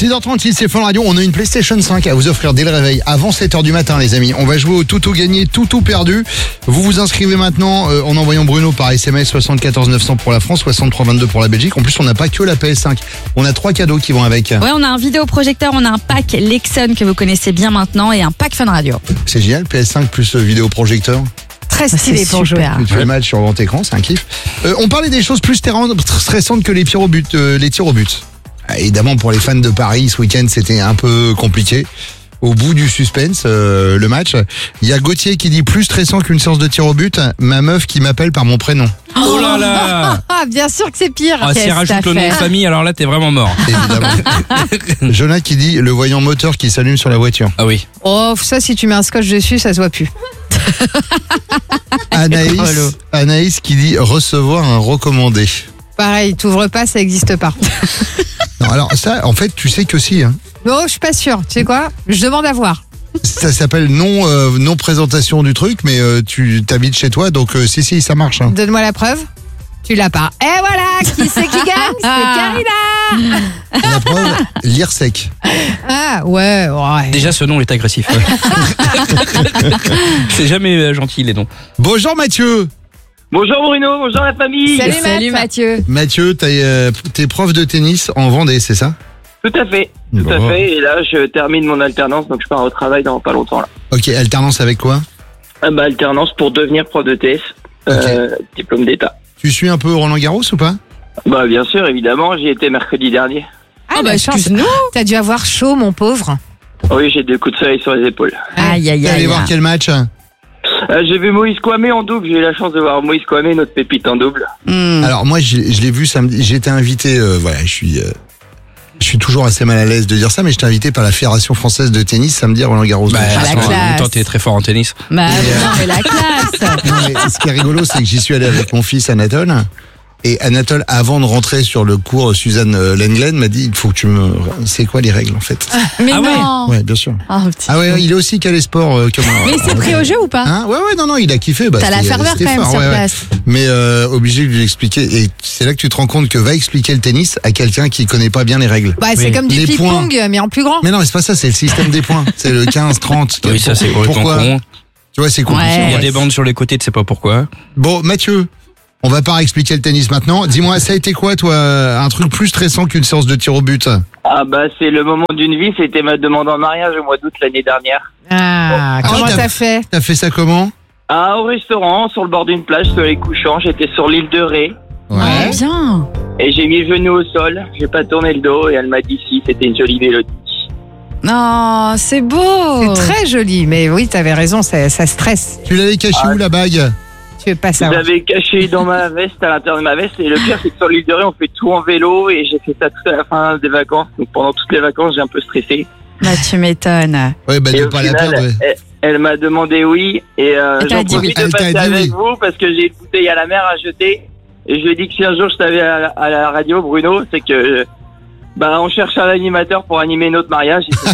6h36, c'est Fun Radio. On a une PlayStation 5 à vous offrir dès le réveil, avant 7h du matin, les amis. On va jouer au tout gagné, tout perdu. Vous vous inscrivez maintenant en envoyant Bruno par SMS 74 900 pour la France, 63 22 pour la Belgique. En plus, on n'a pas que la PS5. On a 3 cadeaux qui vont avec. Ouais, on a un vidéoprojecteur, on a un pack Lexon que vous connaissez bien maintenant et un pack Fun Radio. C'est génial, PS5 plus vidéoprojecteur. Très stylé pour jouer. Tu fais le match sur grand écran, c'est un kiff. On parlait des choses plus stressantes que les tirs au but. Évidemment, pour les fans de Paris, ce week-end, c'était un peu compliqué. Au bout du suspense, le match, il y a Gauthier qui dit plus stressant qu'une séance de tir au but, ma meuf qui m'appelle par mon prénom. Oh là là. Bien sûr que c'est pire. Si rajoute le nom de famille, alors là, t'es vraiment mort. Évidemment. Jonah qui dit le voyant moteur qui s'allume sur la voiture. Ah oui. Oh, ça, si tu mets un scotch dessus, ça se voit plus. Anaïs qui dit recevoir un recommandé. Pareil, t'ouvres pas, ça existe pas. Non, alors ça, en fait, tu sais que si. Hein. Non, je suis pas sûre. Tu sais quoi ? Je demande à voir. Ça s'appelle non présentation du truc, mais tu t'habites chez toi, donc si, ça marche. Hein. Donne-moi la preuve. Tu l'as pas. Et voilà, qui c'est qui gagne ? C'est Karina. La preuve, lire sec. Ah ouais. Déjà, ce nom est agressif. C'est jamais gentil, les noms. Bonjour Mathieu. Bonjour Bruno, bonjour la famille. Salut Mathieu. Mathieu, t'es prof de tennis en Vendée, c'est ça ? Tout à fait. Et là, je termine mon alternance, donc je pars au travail dans pas longtemps là. Ok, alternance avec quoi ? Alternance pour devenir prof de TS, diplôme d'État. Tu suis un peu Roland Garros ou pas ? Bien sûr, évidemment, j'y étais mercredi dernier. Excuse-nous. T'as dû avoir chaud, mon pauvre. Oui, j'ai des coups de soleil sur les épaules. Aïe. T'es allé voir quel match ? J'ai vu Moïse Kouamé en double, j'ai eu la chance de voir Moïse Kouamé, notre pépite en double. Alors moi, je l'ai vu samedi, j'ai été invité, je suis toujours assez mal à l'aise de dire ça, mais j'étais invité par la Fédération Française de Tennis samedi à Roland Garros. En même temps, t'es très fort en tennis. Non, mais la classe. Non, mais ce qui est rigolo, c'est que j'y suis allé avec mon fils Anatole. Et Anatole, avant de rentrer sur le cours, Suzanne Lenglen m'a dit, il faut que tu me... C'est quoi les règles, en fait ? Mais non. Ouais, bien sûr. Ah ouais, il est aussi calé sport que moi. Mais c'est pris au jeu ou pas ? Hein ? Ouais, non, il a kiffé. T'as la ferveur quand même sur place. Mais obligé de lui expliquer. Et c'est là que tu te rends compte que va expliquer le tennis à quelqu'un qui connaît pas bien les règles. C'est comme du ping-pong, mais en plus grand. Mais non, mais c'est pas ça, c'est le système des points. C'est le 15-30. Oui, ça c'est complètement con. Tu vois, c'est compliqué. Il y a des bandes sur les côtés, tu sais pas pourquoi. Bon, Mathieu, on va pas expliquer le tennis maintenant. Dis-moi, ça a été quoi, toi, un truc plus stressant qu'une séance de tir au but ? C'est le moment d'une vie, c'était ma demande en mariage au mois d'août l'année dernière. Comment t'as fait ? T'as fait ça comment ? Au restaurant, sur le bord d'une plage, soleil couchant, j'étais sur l'île de Ré. Ouais. Bien. Et j'ai mis le genou au sol, j'ai pas tourné le dos et elle m'a dit si, c'était une jolie mélodie. Non, c'est beau. C'est très joli, mais oui, t'avais raison, ça stresse. Tu l'avais caché où, la bague ? Tu veux pas Je savoir. l'avais caché dans ma veste, à l'intérieur de ma veste, et le pire c'est que sur l'île de Ré on fait tout en vélo et j'ai fait ça tout à la fin des vacances, donc pendant toutes les vacances j'ai un peu stressé. Tu m'étonnes. Ouais, Et de au pas final, la perdre. elle m'a demandé oui, et j'en dit oui. profite de passer avec vous parce que j'ai une bouteille à la mer à jeter, et je lui ai dit que si un jour je t'avais à la radio, Bruno, c'est que on cherche un animateur pour animer notre mariage. Et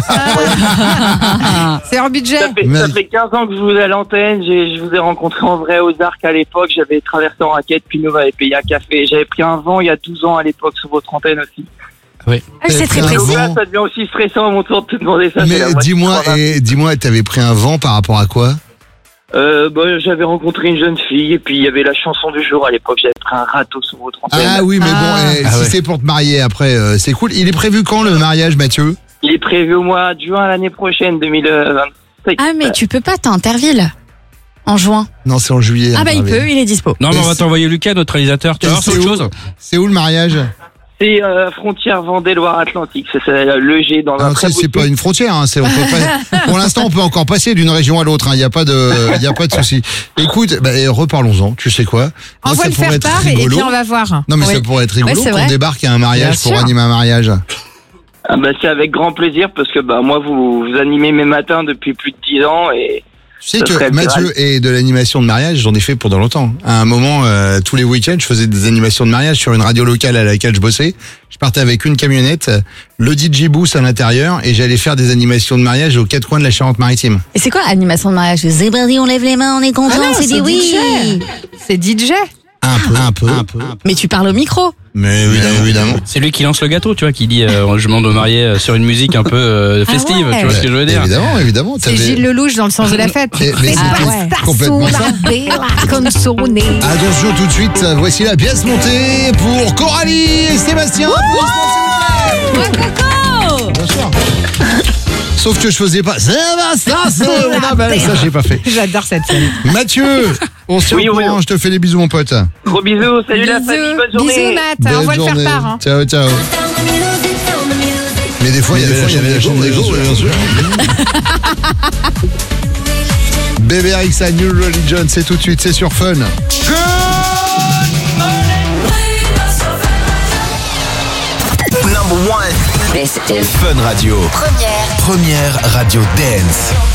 C'est hors budget. ça fait 15 ans que je vous ai à l'antenne. Je vous ai rencontré en vrai aux Arcs à l'époque. J'avais traversé en raquette. Pinot m'avait payé un café. J'avais pris un vent il y a 12 ans à l'époque sur votre antenne aussi. Oui. C'est très Un précis. Donc là, vent. ça devient aussi stressant à mon tour de te demander ça. Mais dis-moi, t'avais pris un vent par rapport à quoi ? J'avais rencontré une jeune fille et puis il y avait la chanson du jour à l'époque. J'avais pris un râteau sur votre antenne. Ah oui, mais bon, si c'est pour te marier après, c'est cool. Il est prévu quand le mariage, Mathieu ? Il est prévu au mois de juin l'année prochaine, 2025. Ah, mais tu peux pas, t'es à Interville. En juin. Non, c'est en juillet. Il peut, il est dispo. Non, mais on va t'envoyer Lucas, notre réalisateur. Tu vas voir, c'est autre chose. C'est où le mariage ? C'est frontière Vendée-Loire-Atlantique. C'est le G dans un très beau c'est pas une frontière. Hein. On peut pas, pour l'instant, on peut encore passer d'une région à l'autre. Il n'y a pas de souci. Écoute, reparlons-en. Tu sais quoi ? Envoie le faire part et puis on va voir. Non, mais ça pourrait être rigolo qu'on débarque à un mariage Bien pour sûr. animer un mariage. C'est avec grand plaisir parce que moi vous animez mes matins depuis plus de 10 ans et Tu sais que Mathieu est de l'animation de mariage, j'en ai fait pendant longtemps. À un moment, tous les week-ends, je faisais des animations de mariage sur une radio locale à laquelle je bossais. Je partais avec une camionnette, le DJ booth à l'intérieur, et j'allais faire des animations de mariage aux 4 coins de la Charente-Maritime. Et c'est quoi animation de mariage ? C'est parti, on lève les mains, on est content, c'est dit oui. C'est DJ. Un peu. Mais tu parles au micro. Mais évidemment. C'est lui qui lance le gâteau, tu vois, qui dit je m'en dois marier sur une musique un peu festive, ouais. tu vois ce que je veux dire. Évidemment. C'est Gilles Lelouch dans Le sens de la fête. Mais c'était complètement ça. Attention tout de suite, voici la pièce montée pour Coralie et Sébastien. Bien sûr. Sauf que je faisais pas. Ça, j'ai pas fait. J'adore cette scène. Mathieu, on se tient au courant, je te fais des bisous mon pote. Gros bisous, salut la famille, bonne journée. Bisous Nat, Belle on va le journée. faire part. Hein. Ciao. Mais des fois, il y avait la chambre des jours, bien sûr. Bébé Rexa, New Religion, c'est tout de suite, c'est sur Fun. Number one. This is Fun Radio. Première radio dance.